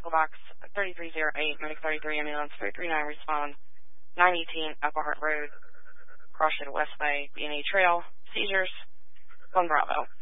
medical box 3308, medic 33, ambulance 339, respond 918 Apple Heart Road, Cross Shade West Bay, B&E Trail, seizures, 1 Bravo.